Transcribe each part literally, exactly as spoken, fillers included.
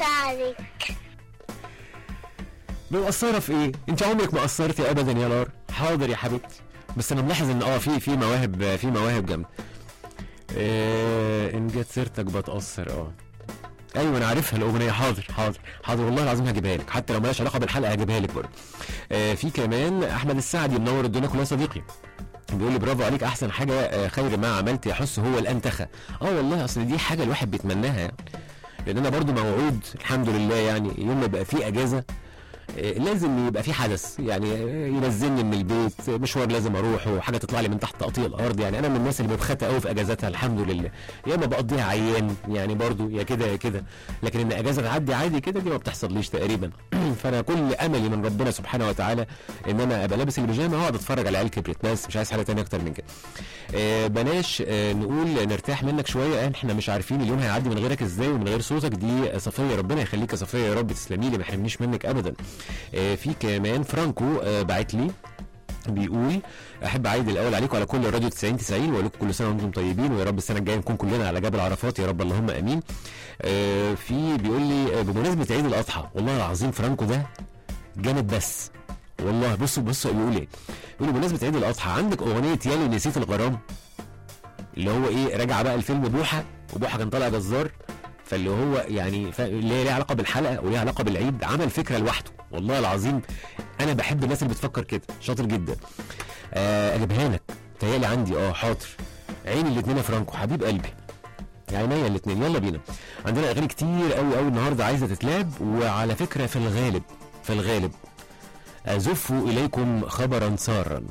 شعرك. مقصره في ايه؟ انت عمرك ما قصرتي ابدا يا لار. حاضر يا حبيبتي، بس انا ملاحظ ان اه في في مواهب في مواهب جامده. إيه ان جت سيرتك بتأثر. اه ايوه انا عارفها الاغنيه. حاضر حاضر حاضر والله العظيم هجيبها لك، حتى لو مالهاش علاقه بالحلقه هجيبها لك برضه. آه في كمان احمد السعدي منور الدنيا كلها صديقي، بيقول لي برافو عليك، احسن حاجه آه خير ما عملت يا حس هو الانتخه. اه والله اصل دي حاجه الواحد بيتمناها يعني، لان انا برضو موعود الحمد لله يعني يوم ما يبقى فيه اجازه لازم يبقى في حدث يعني ينزلني من البيت، مشوار لازم اروحه، حاجه تطلع لي من تحت تقطيع الارض. يعني انا من الناس اللي مبخته قوي في اجازاتها الحمد لله، يا اما بقضيها عيان يعني برضو يا كده يا كده، لكن ان اجازه تعدي عادي كده دي ما بتحصليش تقريبا. فانا كل املي من ربنا سبحانه وتعالى ان انا ابقى لابس البيجامه واقعد اتفرج على العيال كبرت، بس مش عايز حاجه ثانيه اكتر من كده. آه بلاش آه نقول نرتاح منك شويه، احنا مش عارفين اليوم هيعدي من غيرك ازاي ومن غير صوتك. دي صفيه، ربنا يخليك يا صفيه يا رب، تسلمي لي ما يحرمنيش منك ابدا. آه في كمان فرانكو آه بعت لي بيقول احب اعيد الاول عليكم على كل الراديو تسعين تسعين واقول لكم كل سنه وانتم طيبين، ويا رب السنه الجايه نكون كلنا على جبل عرفات يا رب اللهم امين. آه في بيقول لي آه بمناسبه عيد الاضحى، والله العظيم فرانكو ده جامد، بس والله بصوا بصوا بيقول ايه، بيقول لي بمناسبه عيد الاضحى عندك اغنيه يالي نسيت الغرام، اللي هو ايه راجع بقى الفيلم بوحه، وبوحه كان طالع جزار، فاللي هو يعني اللي هي ليها علاقه بالحلقه وليها علاقه بالعيد، عمل فكره لوحده. والله العظيم انا بحب الناس اللي بتفكر كده، شاطر جدا. آه اجيبها لك تهيألي عندي. اه حاضر عيني الاثنين يا فرانكو حبيب قلبي، عينيا الاثنين. يلا بينا، عندنا اغاني كتير قوي قوي النهارده عايزه تتلعب، وعلى فكره في الغالب في الغالب ازف اليكم خبرا سارا،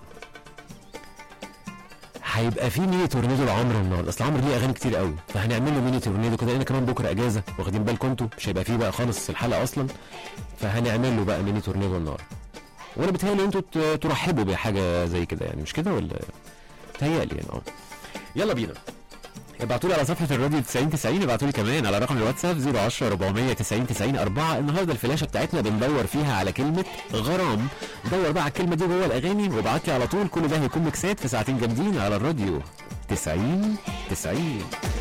هيبقى في ميني تورنيدو لعمرو النهارده، اصل عمرو ليه اغاني كتير قوي، فهنعمل له ميني تورنيدو كده، لان كمان بكره اجازه واخدين بالكم انتوا، مش هيبقى فيه بقى خالص الحلقه اصلا، فهنعمل له بقى ميني تورنيدو النهارده. وانا بتهيألي انتوا ترحبوا بحاجه زي كده يعني، مش كده ولا؟ بتهيألي يعني. اه يلا بينا، ابعتوا لي على صفحه الراديو تسعين تسعين، ابعتوا لي كمان على رقم الواتساب صفر عشرة أربعمية تسعين تسعين أربعة. النهارده الفلاشه بتاعتنا بندور فيها على كلمه غرام، دور بقى على الكلمه دي جوه الاغاني وابعت لي على طول، كل ده هيكون ميكسات في ساعتين جامدين على الراديو تسعين تسعين.